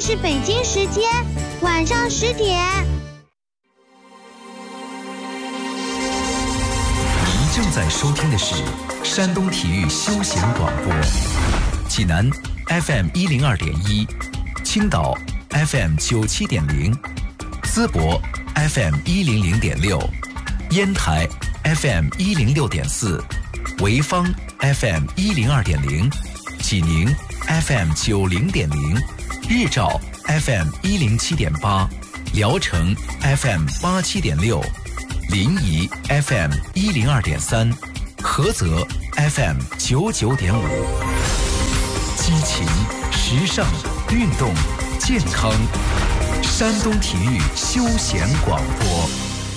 是北京时间晚上10点。 您正在收听的是山东体育休闲广播，济南 FM 102.1，青岛 FM 97.0，淄博 FM 100.6，烟台 FM 106.4，潍坊 FM 102.0，济宁 FM 90.0，日照 FM 107.8，聊城 FM 87.6，临沂 FM 102.3，菏泽 FM 99.5。激情、时尚、运动、健康，山东体育休闲广播。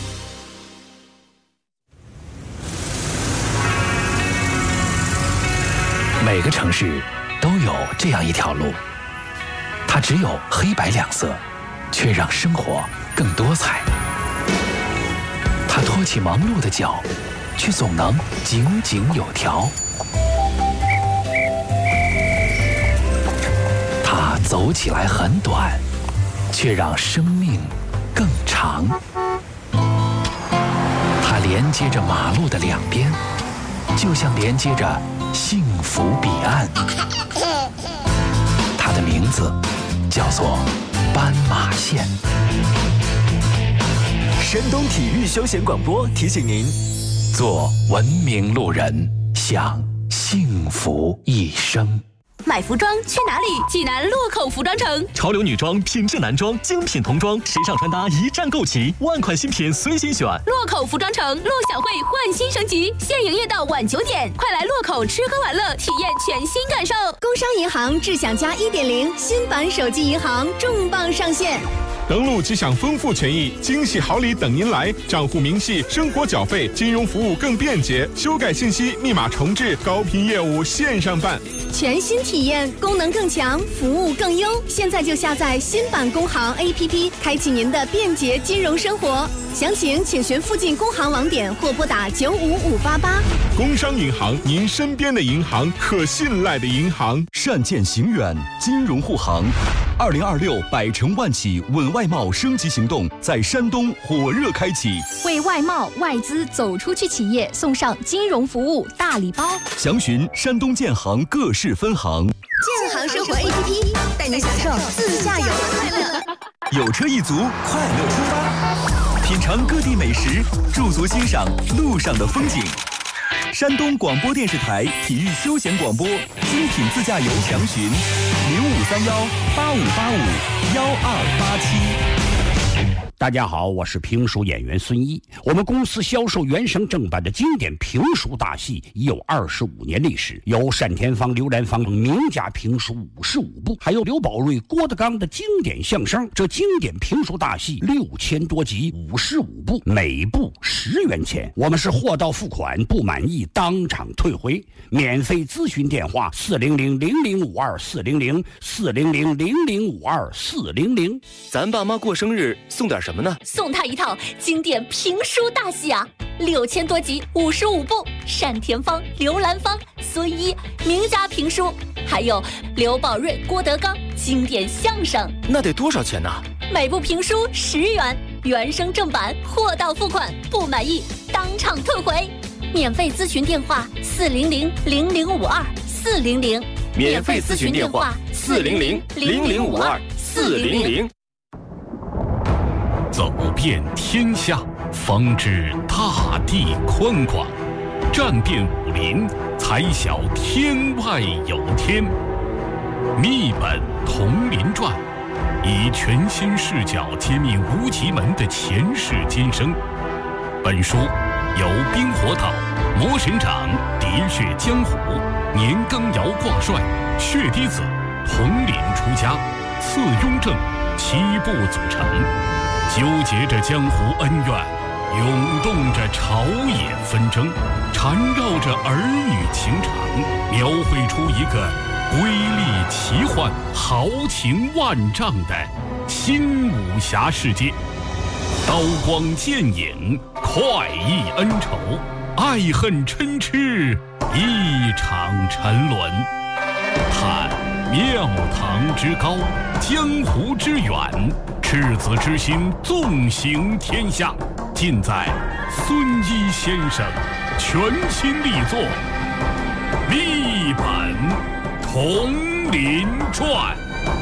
每个城市都有这样一条路，它只有黑白两色，却让生活更多彩。它拖起忙碌的脚，却总能井井有条。它走起来很短，却让生命更长。它连接着马路的两边，就像连接着幸福彼岸。它的名字叫做斑马线。 山东体育休闲广播提醒您： 做文明路人，享幸福一生。 买服装去哪里？济南洛口服装城， 潮流女装、品质男装、精品童装、时尚穿搭一站购齐，万款新品随心选。 洛口服装城，陆小慧焕新升级，现营业到晚9点，快来洛口吃喝玩乐，体验全新感受。 工商银行智享加1.0新版手机银行重磅上线。 登录即享丰富权益，惊喜好礼等您来！账户明细、生活缴费、金融服务更便捷，修改信息、密码重置、高频业务线上办， 全新体验，功能更强，服务更优。现在就下载新版工行 APP， 开启您的便捷金融生活。详情请询附近工行网点或拨打95588。 工商银行，您身边的银行，可信赖的银行。 善见行远，金融护航。2026百城万企稳外贸升级行动在山东火热开启， 为外贸外资走出去企业送上金融服务大礼包。 详询山东建行各市分行。 建行生活 APP 带您享受自驾游的快乐。 有车一族，快乐出发，品尝各地美食，驻足欣赏路上的风景。山东广播电视台体育休闲广播，精品自驾游详询053185851287。 大家好，我是评书演员孙一。我们公司销售原声正版的经典评书大戏已有25年历史，有单田芳、刘兰芳名家评书55部，还有刘宝瑞、郭德纲的经典相声。这经典评书大戏6000多集，55部，每部10元钱。我们是货到付款，不满意当场退回。免费咨询电话400-0052-400，400-0052-400。 咱爸妈过生日送点什么呢？ 送他一套经典评书大戏啊，6000多集，55部，单田芳、刘兰芳、孙一名家评书，还有刘宝瑞、郭德纲经典相声。 那得多少钱呢？ 每部评书10元，原声正版，货到付款，不满意当场退回。免费咨询电话400-0052-400， 免费咨询电话400-0052-400。 走遍天下，方知大地宽广；战遍武林，才晓天外有天。密本同林传，以全新视角揭秘无极门的前世今生。本书由冰火岛、魔神掌、喋血江湖、年羹尧挂帅、血滴子、统领出家、次雍正7部组成，纠结着江湖恩怨，涌动着朝野纷争，缠绕着儿女情长，描绘出一个瑰丽奇幻、豪情万丈的新武侠世界。刀光剑影，快意恩仇，爱恨嗔痴，一场沉沦。看庙堂之高，江湖之远，赤子之心纵行天下，尽在孙一先生全新力作《一本铜林传》。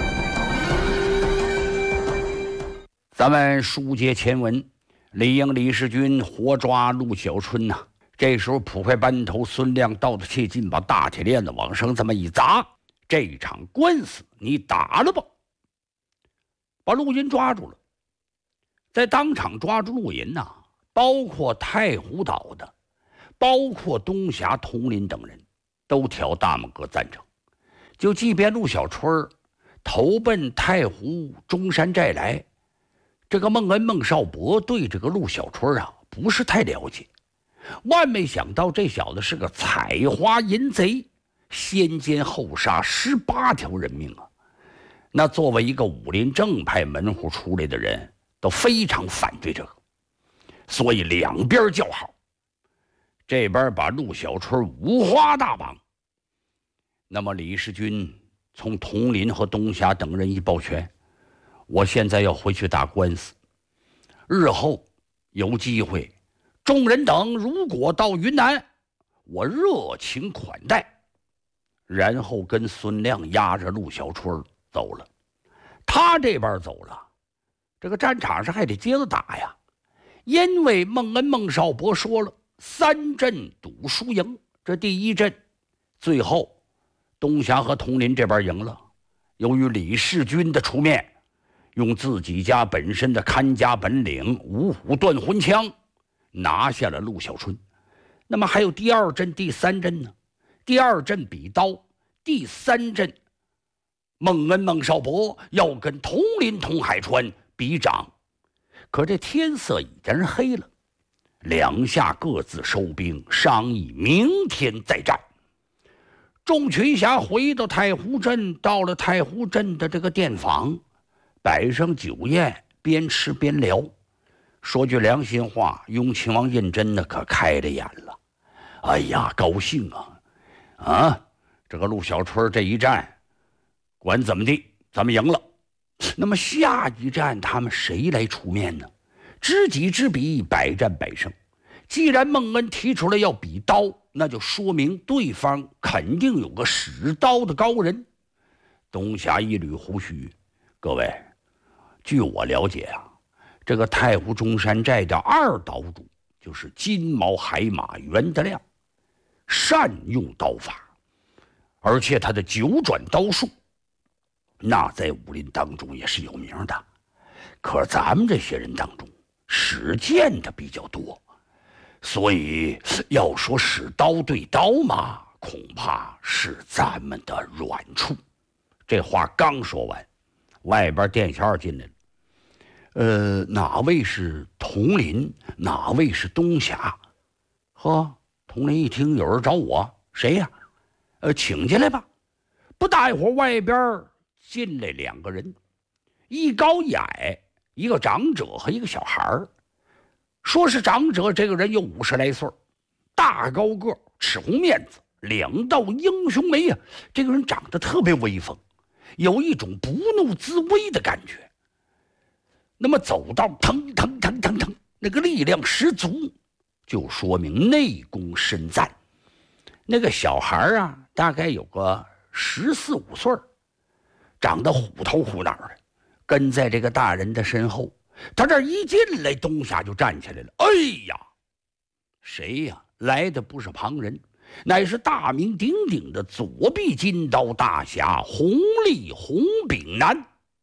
咱们书接前文，李应、李世军活抓陆小春呐。这时候捕快班头孙亮到了切近，把大铁链子往上这么一砸，这场官司你打了吧。把陆银抓住了，在当场抓住陆银呐，包括太湖岛的，包括东峡、佟林等人，都挑大拇哥赞成。就即便陆小春投奔太湖中山寨来，这个孟恩、孟少伯对这个陆小春啊不是太了解，万没想到这小子是个采花淫贼，先奸后杀18条人命啊！那作为一个武林正派门户出来的人，都非常反对这个，所以两边叫好。这边把陆小春五花大绑，那么李世军从佟林和东峡等人一抱拳，我现在要回去打官司，日后有机会，众人等如果到云南，我热情款待。然后跟孙亮押着陆小春走了。他这边走了，这个战场上还得接着打呀，因为孟恩、孟少伯说了3阵赌输赢，这第一阵最后东峡和佟林这边赢了，由于李世军的出面，用自己家本身的看家本领五虎断魂枪拿下了陆小春。那么还有第2阵、第3阵呢？第2阵比刀，第3阵孟恩、孟少伯要跟佟林、佟海川比掌。可这天色已经黑了，两下各自收兵，商议明天再战。众群侠回到太湖镇，到了太湖镇的这个店坊，摆上酒宴，边吃边聊。说句良心话，雍亲王胤禛呢可开了眼了。哎呀，高兴啊！这个陆小春这一战，管怎么地，咱们赢了。那么下一战他们谁来出面呢？知己知彼，百战百胜。既然孟恩提出来要比刀，那就说明对方肯定有个使刀的高人。东峡一捋胡须，各位，据我了解啊，这个太湖中山寨的2岛主就是金毛海马袁德亮，善用刀法，而且他的9转刀术那在武林当中也是有名的。可咱们这些人当中使剑的比较多，所以要说使刀对刀嘛，恐怕是咱们的软处。这话刚说完，外边店小二进来了。哪位是佟林，哪位是东峡？呵，佟林一听有人找我，谁呀？请进来吧。不大一会儿，外边进来2个人，一高一矮，一个长者和一个小孩儿。说是长者，这个人有50来岁，大高个，赤红面子，2道英雄眉呀。这个人长得特别威风，有一种不怒自威的感觉。那么走道腾腾腾腾腾，那个力量十足，就说明内功深湛。那个小孩啊，大概有个14、15岁，长得虎头虎脑的，跟在这个大人的身后。他这一进来，东峡就站起来了。哎呀，谁呀？来的不是旁人，乃是大名鼎鼎的左臂金刀大侠弘历洪炳南。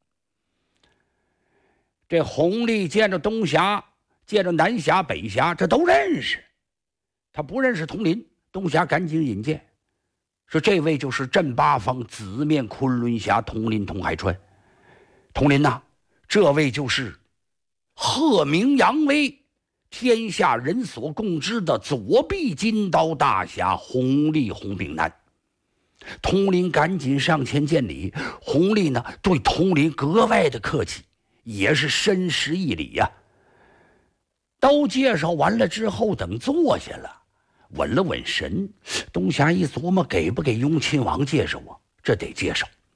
这弘历见着东峡，见着南峡、北峡，这都认识。他不认识佟林，东峡赶紧引荐，说这位就是镇八方紫面昆仑侠佟林、佟海川。佟林呐，这位就是鹤鸣扬威，天下人所共知的左臂金刀大侠弘历洪炳南。佟林赶紧上前见礼，弘历呢对佟林格外的客气，也是深施一礼呀。都介绍完了之后，等坐下了，稳了稳神，东峡一琢磨，给不给雍亲王介绍啊？这得介绍。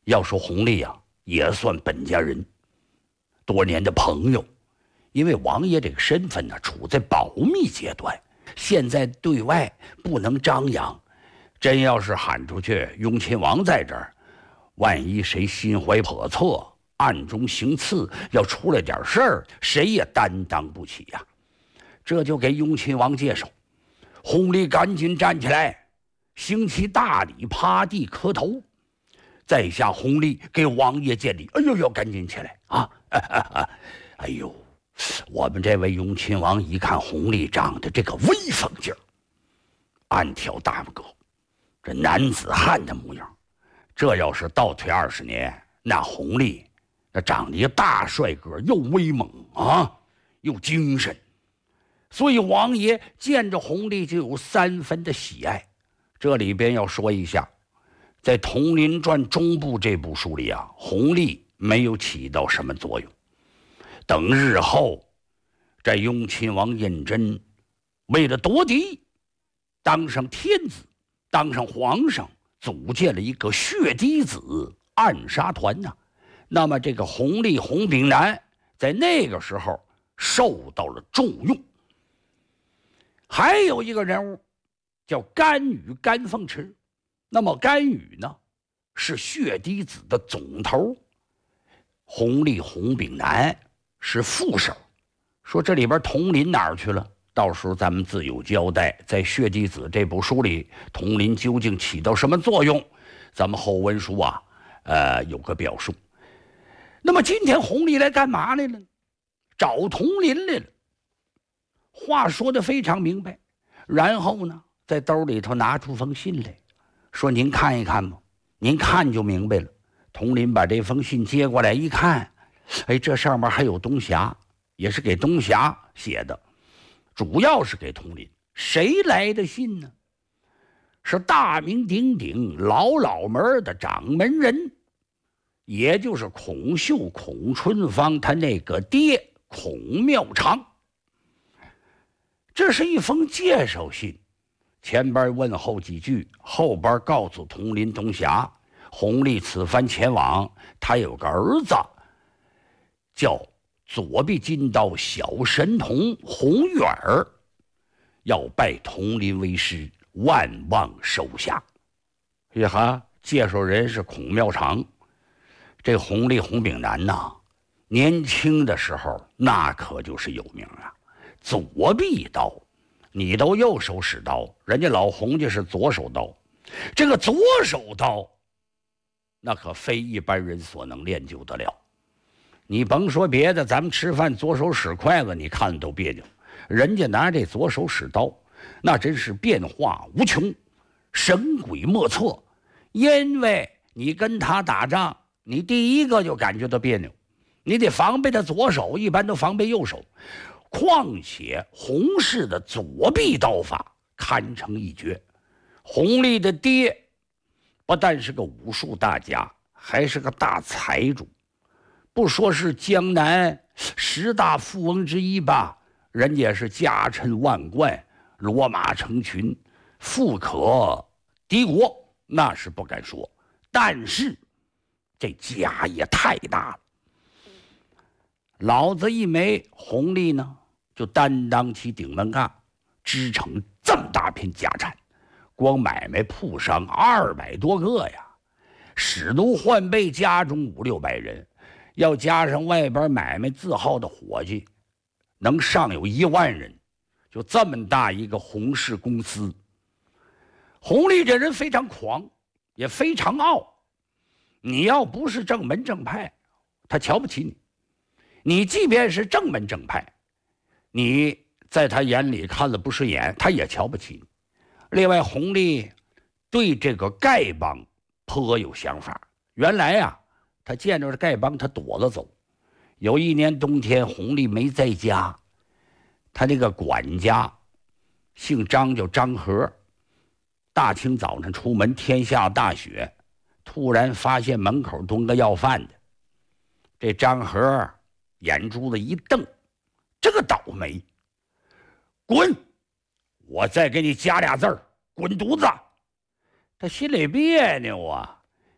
要说弘历啊，也算本家人，多年的朋友。因为王爷这个身份呢，处在保密阶段，现在对外不能张扬。真要是喊出去，雍亲王在这儿，万一谁心怀叵测，暗中行刺，要出来点事儿，谁也担当不起呀。这就给雍亲王接手。弘历赶紧站起来，行起大礼，趴地磕头。在下弘历给王爷见礼。哎呦呦，赶紧起来啊！哎呦，我们这位雍亲王一看弘历长得这个威风劲儿，暗挑大拇哥，这男子汉的模样。这要是倒退20年，那弘历那长得一个大帅哥，又威猛啊，又精神。所以王爷见着弘历就有3分的喜爱。这里边要说一下，在《统领传》中部这部书里啊，弘历没有起到什么作用。等日后这雍亲王胤禛为了夺嫡，当上天子，当上皇上，组建了一个血滴子暗杀团呐。那么这个弘历弘炳南在那个时候受到了重用。还有一个人物叫甘禹甘凤池。那么甘禹呢，是血滴子的总头，弘历弘炳南是副手。说这里边统领哪儿去了，到时候咱们自有交代。在血滴子这部书里，统领究竟起到什么作用，咱们后文书啊有个表述。那么今天弘历来干嘛来了？找统领来了。话说得非常明白，然后呢，在兜里头拿出封信来，说您看一看吧。您看就明白了。统领把这封信接过来一看，哎，这上面还有东霞，也是给东霞写的，主要是给统领。谁来的信呢？是大名鼎鼎老门的掌门人，也就是孔秀孔春芳他那个爹孔妙长。这是一封介绍信，前边问候几句，后边告诉统领东霞，弘历此番前往，他有个儿子叫左臂金刀小神童弘远儿，要拜统领为师，万望手下。呀哈，介绍人是孔妙长。这弘历弘炳南呐，年轻的时候那可就是有名啊。左臂刀，你都右手使刀，人家老洪家是左手刀。这个左手刀那可非一般人所能练就得了。你甭说别的，咱们吃饭左手使筷子，你看都别扭。人家拿这左手使刀，那真是变化无穷，神鬼莫测。因为你跟他打仗，你第一个就感觉到别扭，你得防备他左手，一般都防备右手。况且洪氏的左臂刀法堪称一绝。弘历的爹不但是个武术大家，还是个大财主。不说是江南10大富翁之一吧，人家是家趁万贯，骡马成群，富可敌国，那是不敢说。但是这家也太大了。老子一没，弘历呢就担当起顶门干，支撑这么大片家产，光买卖铺商200多个呀，使奴换备家中500-600人，要加上外边买卖字号的伙计，能上有1万人。就这么大一个洪氏公司。弘历这人非常狂，也非常傲。你要不是正门正派，他瞧不起你；你即便是正门正派，你在他眼里看了不顺眼，他也瞧不起你。另外，弘历对这个丐帮颇有想法。原来啊，他见着丐帮，他躲了走。有一年冬天，弘历没在家，他那个管家姓张，叫张和。大清早上出门，天下大雪，突然发现门口蹲个要饭的。这张和眼珠子一瞪，这个倒霉，滚！我再给你加俩字儿，滚犊子！他心里别扭啊，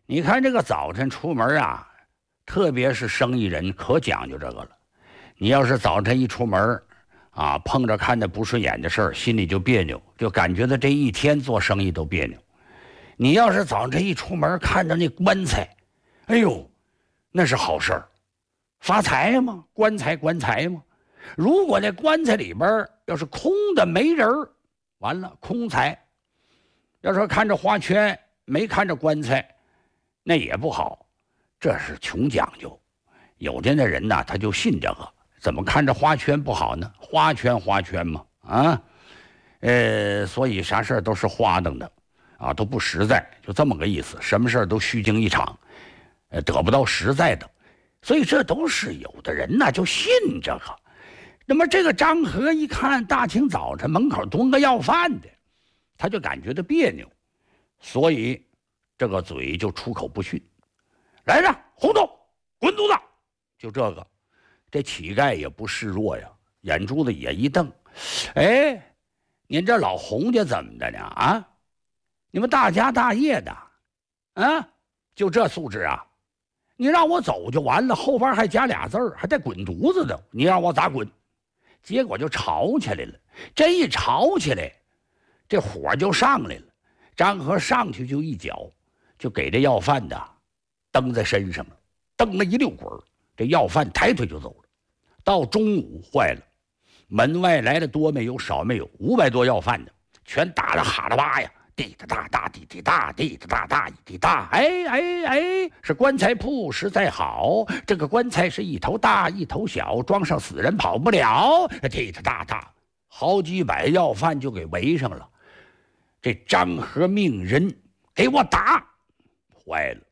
你看这个早晨出门啊，特别是生意人可讲究这个了。你要是早晨一出门啊，碰着看着不顺眼的事儿，心里就别扭，就感觉到这一天做生意都别扭。你要是早晨一出门看着那棺材，哎呦，那是好事儿，发财嘛，棺材嘛。如果那棺材里边要是空的没人，完了空财。要说看着花圈没看着棺材，那也不好，这是穷讲究。有的那人呢，他就信这个，怎么看着花圈不好呢？花圈嘛，啊，所以啥事儿都是花灯的，啊，都不实在，就这么个意思。什么事儿都虚惊一场，得不到实在的，所以这都是有的人呢就信这个。那么这个张和一看大清早晨门口蹲个要饭的，他就感觉到别扭，所以这个嘴就出口不逊。来人，红豆，滚犊子！就这个，这乞丐也不示弱呀，眼珠子也一瞪。哎，您这老洪家怎么的呢？啊，你们大家大业的，啊，就这素质啊？你让我走就完了，后边还加俩字儿，还带滚犊子的，你让我咋滚？结果就吵起来了。这一吵起来，这火就上来了。张和上去就一脚，就给这要饭的蹬在身上了，蹬了一溜滚，这要饭抬腿就走了。到中午坏了，门外来的多没有少没有，500多要饭的全打得哈喇巴呀，滴答答答滴滴答，滴答答答滴答。哎，是棺材铺实在好，这个棺材是一头大一头小，装上死人跑不了。滴答答答，好几百要饭就给围上了。这张和命人给我打，坏了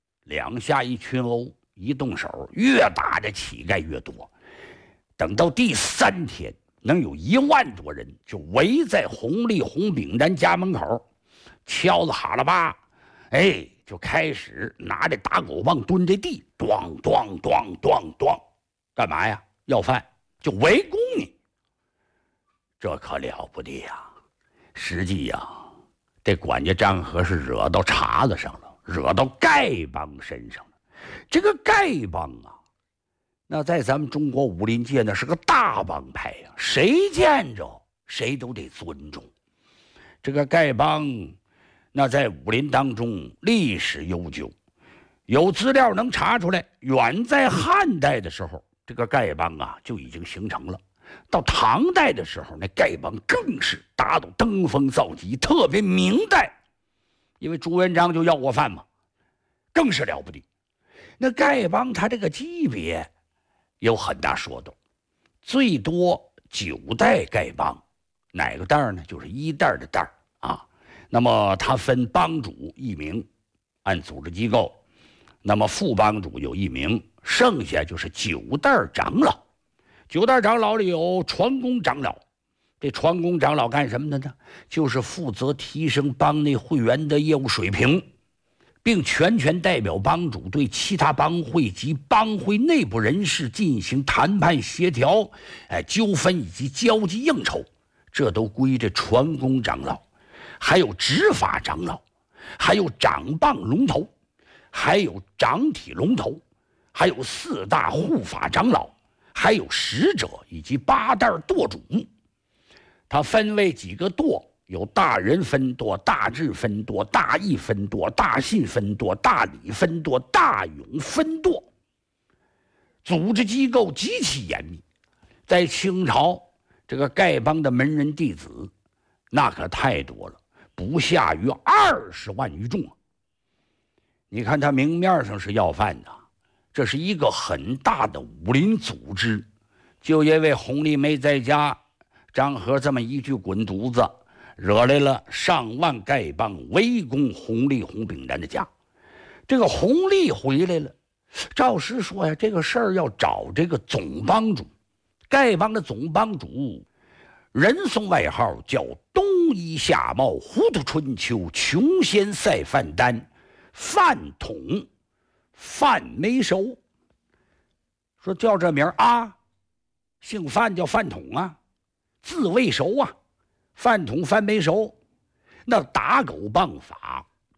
，2下一群殴，一动手越打这乞丐越多。等到第3天，能有1万多人就围在洪利洪炳南家门口，敲着哈喇巴，哎，就开始拿着打狗棒蹲这地，咣咣咣咣咣，干嘛呀？要饭，就围攻你。这可了不得呀！实际呀，这管家张和是惹到茬子上了，惹到丐帮身上了。这个丐帮啊，那在咱们中国武林界呢是个大帮派呀，谁见着谁都得尊重。这个丐帮那在武林当中历史悠久，有资料能查出来，远在汉代的时候，这个丐帮啊就已经形成了。到唐代的时候，那丐帮更是达到登峰造极，特别明代，因为朱元璋就要过饭嘛，更是了不得。那丐帮他这个级别有很大说头，最多9代丐帮，哪个代呢？就是1代的代啊。那么他分帮主1名，按组织机构，那么副帮主有1名，剩下就是9代长老。9代长老里有传功长老，这传功长老干什么的呢？就是负责提升帮内会员的业务水平，并全权代表帮主对其他帮会及帮会内部人士进行谈判协调，纠纷以及交际应酬，这都归这传功长老。还有执法长老，还有掌棒龙头，还有掌体龙头，还有4大护法长老，还有使者以及8代舵主。它分为几个舵，有大人分舵、大智分舵、大义分舵、大信分舵、大礼分舵、大勇分舵。组织机构极其严密，在清朝这个丐帮的门人弟子那可太多了，不下于20万余众。你看他明面上是要饭的，这是一个很大的武林组织。就因为洪丽梅在家，张和这么一句滚犊子，惹来了上万丐帮围攻洪丽洪炳南的家。这个洪丽回来了，赵师说呀，这个事儿要找这个总帮主。丐帮的总帮主人送外号叫东夷夏茂、糊涂春秋、穷仙赛范丹、饭桶饭没熟。说叫这名啊，姓范叫饭桶啊，字未熟啊，饭桶饭没熟。那打狗棒法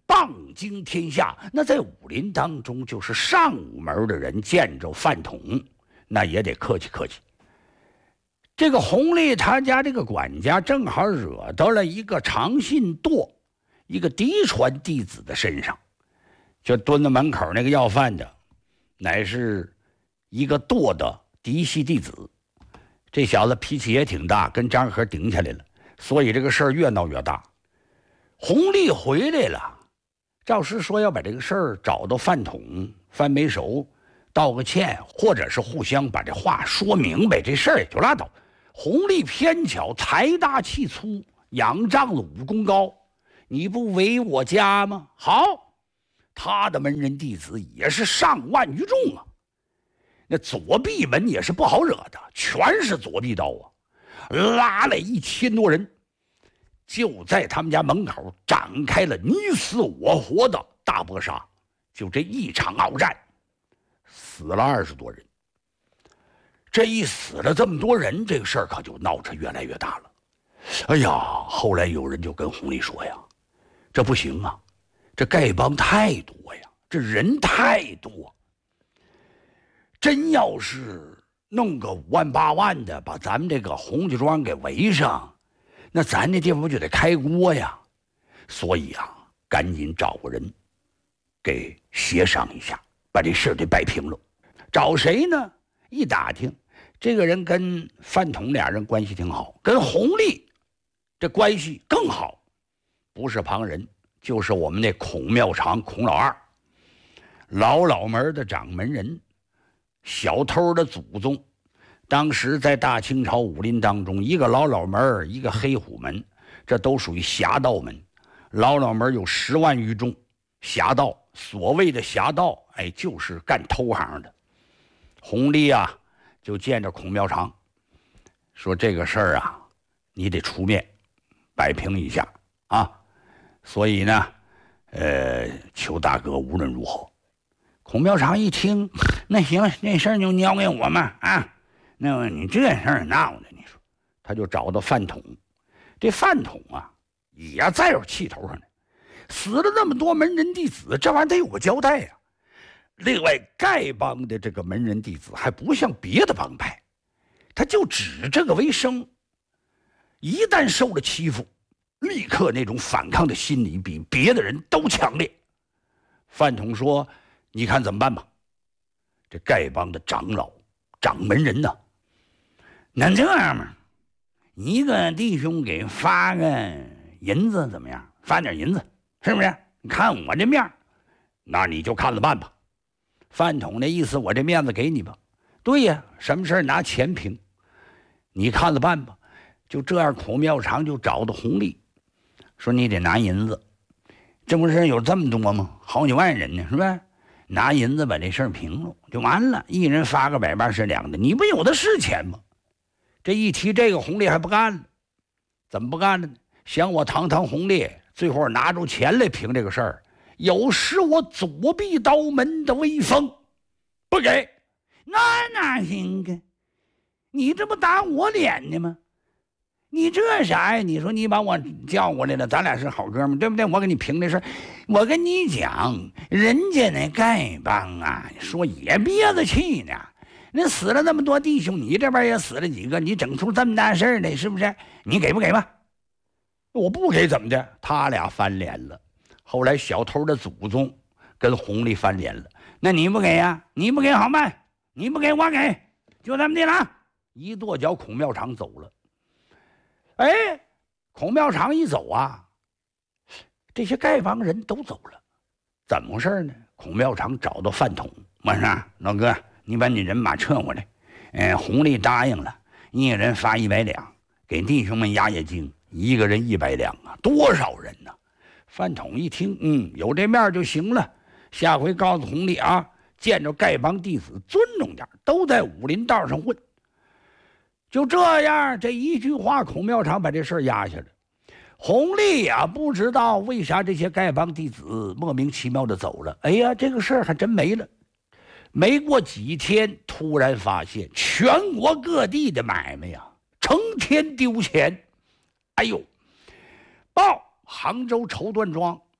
棒惊天下。那在武林当中，就是上武门的人见着饭桶，那也得客气客气。这个弘历他家这个管家正好惹到了一个长信舵，一个嫡传弟子的身上，就蹲在门口那个要饭的，乃是一个舵的嫡系弟子。这小子脾气也挺大，跟张和顶起来了，所以这个事儿越闹越大。弘历回来了，赵师说要把这个事儿找到饭桶范没熟道个歉，或者是互相把这话说明白，这事儿也就拉倒。弘历偏巧财大气粗，仰仗了武功高，你不围我家吗？好，他的门人弟子也是上万余众啊，那左臂门也是不好惹的，全是左臂刀啊，拉了1000多人，就在他们家门口展开了你死我活的大搏杀。就这一场鏖战，死了20多人。这一死了这么多人，这个事儿可就闹着越来越大了。哎呀，后来有人就跟弘历说呀，这不行啊，这丐帮太多呀，这人太多，真要是弄个5万8万的把咱们这个洪家庄给围上，那咱这地方不就得开锅呀？所以啊，赶紧找个人给协商一下，把这事儿给摆平了。找谁呢？一打听，这个人跟饭桶俩人关系挺好，跟弘历这关系更好，不是旁人，就是我们那孔庙场孔老二，老门的掌门人，小偷的祖宗。当时在大清朝武林当中，一个老门，一个黑虎门，这都属于侠盗门。老门有10万余众，侠盗，所谓的侠盗，哎，就是干偷行的。弘历啊，就见着孔庙长，说这个事儿啊，你得出面摆平一下啊。所以呢，求大哥无论如何。孔庙长一听，那行，这事儿就交给我们啊。那你这事儿闹的，你说，他就找到饭桶。这饭桶啊，也在有气头上呢，死了那么多门人弟子，这玩意儿得有个交代呀。另外，丐帮的这个门人弟子还不像别的帮派，他就指这个为生，一旦受了欺负，立刻那种反抗的心理比别的人都强烈。饭桶说：“你看怎么办吧？”这丐帮的长老、掌门人呢，那这样嘛，一个弟兄给发个银子怎么样？发点银子，是不是？你看我这面，那你就看了办吧。饭桶那意思，我这面子给你吧。对呀，什么事拿钱平，你看了办吧。就这样，孔庙长就找到弘历，说你得拿银子，这不是有这么多吗？好几万人呢，是吧？拿银子把这事儿平了就完了，一人发个180两的，你不有的是钱吗？这一提这个，弘历还不干了。怎么不干了呢？想我堂弘历，最后拿出钱来平这个事儿，有失我左臂刀门的威风，不给，那哪行啊？你这不打我脸呢吗？你这啥呀？你说你把我叫过来了，咱俩是好哥们，对不对？我给你评这事，我跟你讲，人家那丐帮啊，说也憋着气呢。那死了那么多弟兄，你这边也死了几个，你整出这么大事儿来，是不是？你给不给吧？我不给怎么的？他俩翻脸了。后来小偷的祖宗跟弘历翻脸了，那你不给呀？你不给好办，你不给我给，就这么的了。一跺脚，孔庙长走了。哎，孔庙长一走啊，这些丐帮人都走了，怎么回事呢？孔庙长找到饭桶，我说老哥，你把你人马撤过来。弘历答应了，一人发100两，给弟兄们压压惊，一个人100两啊，多少人呢？饭桶一听，有这面就行了。下回告诉弘历啊，见着丐帮弟子尊重点，都在武林道上混。就这样，这一句话，孔庙长把这事儿压下来。弘历呀，不知道为啥这些丐帮弟子莫名其妙的走了。哎呀，这个事儿还真没了。没过几天，突然发现全国各地的买卖呀，成天丢钱。哎呦，报杭州绸缎庄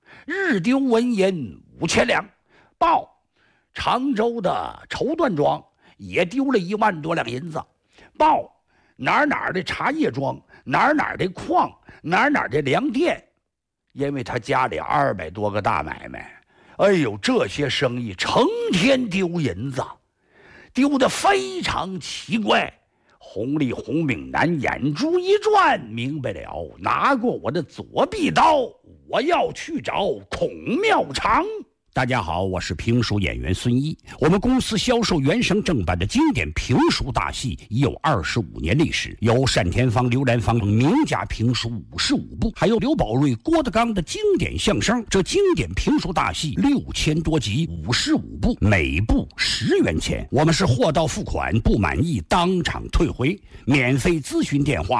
日丢纹银5000两。报，常州的绸缎庄也丢了1万多两银子。报，哪儿的茶叶庄，哪儿的矿，哪儿的粮店，因为他家里200多个大买卖，哎呦，这些生意成天丢银子，丢得非常奇怪。红里红丙南眼珠一转，明白了，拿过我的左臂刀，我要去找孔妙长。大家好，我是评书演员孙一。我们公司销售原声正版的经典评书大戏已有25年历史，有单田芳、刘兰芳名家评书55部，还有刘宝瑞、郭德纲的经典相声。这经典评书大戏6000多集，55部，每部10元钱。我们是货到付款，不满意当场退回。免费咨询电话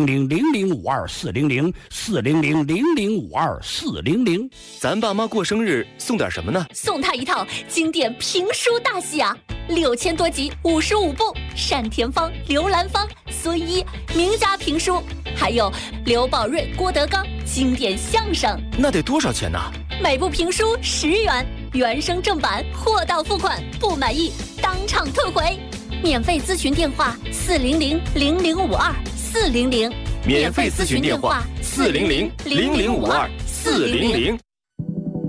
400-0052-400，400-0052-400。 咱爸妈过生日送点什么呢？ 送他一套经典评书大戏啊，6000多集，55部，单田芳、刘兰芳、孙一名家评书，还有刘宝瑞、郭德纲经典相声。 那得多少钱呢？ 每部评书10元，原声正版，货到付款，不满意当场退回。免费咨询电话400-0052-400， 免费咨询电话400-0052-400。